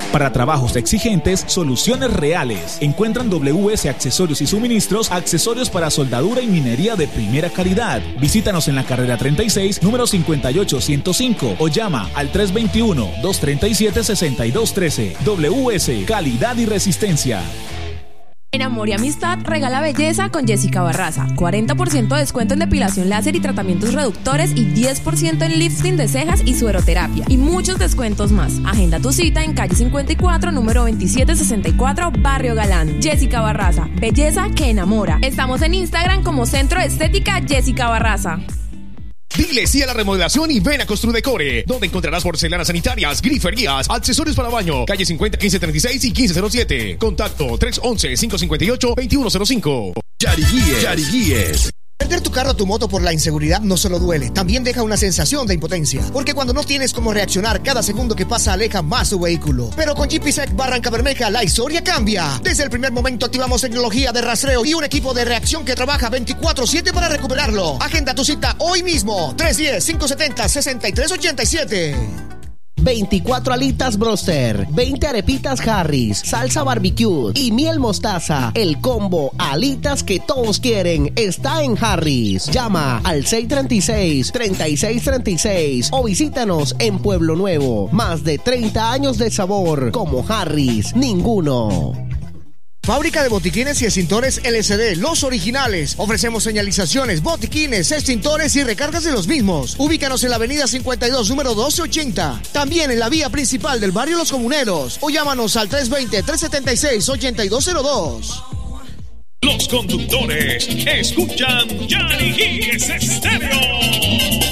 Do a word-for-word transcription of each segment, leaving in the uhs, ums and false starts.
Para trabajos exigentes, soluciones reales. Encuentran W S Accesorios y Suministros, accesorios para soldadura y minería de primera calidad. Visítanos en la carrera treinta y seis, número cincuenta y ocho ciento cinco o llama al tres dos uno, dos tres siete, seis dos uno tres. W S, calidad y resistencia. En Amor y Amistad, regala belleza con Jessica Barraza. cuarenta por ciento de descuento en depilación láser y tratamientos reductores y diez por ciento en lifting de cejas y sueroterapia. Y muchos descuentos más. Agenda tu cita en calle cincuenta y cuatro, número veintisiete sesenta y cuatro, Barrio Galán. Jessica Barraza, belleza que enamora. Estamos en Instagram como Centro Estética Jessica Barraza. Dile sí a la remodelación y ven a Construdecore, donde encontrarás porcelanas sanitarias, griferías, accesorios para baño. Calle cincuenta, quince treinta y seis y quince cero siete. Contacto tres once, cinco cincuenta y ocho, veintiuno cero cinco. Yariguíes. Yariguíes. Perder tu carro o tu moto por la inseguridad no solo duele, también deja una sensación de impotencia. Porque cuando no tienes cómo reaccionar, cada segundo que pasa aleja más tu vehículo. Pero con G P S E C Barranca Bermeja, la historia cambia. Desde el primer momento activamos tecnología de rastreo y un equipo de reacción que trabaja veinticuatro siete para recuperarlo. Agenda tu cita hoy mismo. tres uno cero, cinco siete cero, seis tres ocho siete. veinticuatro alitas Broster, veinte arepitas Harris, salsa barbecue y miel mostaza. El combo alitas que todos quieren está en Harris. Llama al seis tres seis, tres seis tres seis o visítanos en Pueblo Nuevo. Más de treinta años de sabor como Harris, ninguno. Fábrica de botiquines y extintores L C D, los originales. Ofrecemos señalizaciones, botiquines, extintores y recargas de los mismos. Ubícanos en la avenida cincuenta y dos, número doce ochenta. También en la vía principal del barrio Los Comuneros. O llámanos al tres dos cero, tres siete seis, ocho dos cero dos. Los conductores escuchan Yariguíes Estéreo.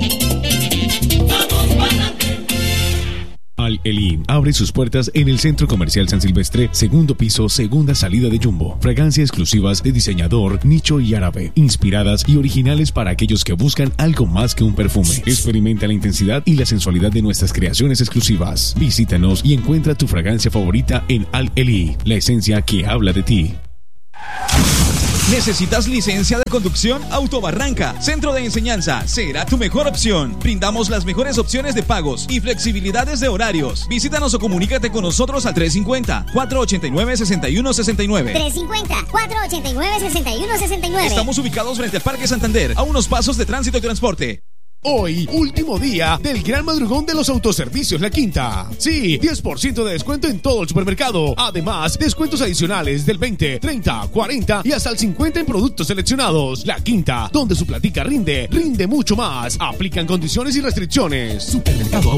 Vamos para Al-Eli abre sus puertas en el Centro Comercial San Silvestre, segundo piso, segunda salida de Jumbo. Fragancias exclusivas de diseñador, nicho y árabe, inspiradas y originales para aquellos que buscan algo más que un perfume. Experimenta la intensidad y la sensualidad de nuestras creaciones exclusivas. Visítanos y encuentra tu fragancia favorita en Al-Eli, la esencia que habla de ti. ¿Necesitas licencia de conducción? Autobarranca, Centro de Enseñanza, será tu mejor opción. Brindamos las mejores opciones de pagos y flexibilidades de horarios. Visítanos o comunícate con nosotros al tres cinco cero, cuatro ocho nueve, seis uno seis nueve. tres cinco cero, cuatro ocho nueve, seis uno seis nueve. Estamos ubicados frente al Parque Santander, a unos pasos de Tránsito y Transporte. Hoy, último día del gran madrugón de los autoservicios La Quinta. Sí, diez por ciento de descuento en todo el supermercado. Además, descuentos adicionales del veinte, treinta, cuarenta y hasta el cincuenta en productos seleccionados. La Quinta, donde su platica rinde, rinde mucho más. Aplican condiciones y restricciones. Supermercado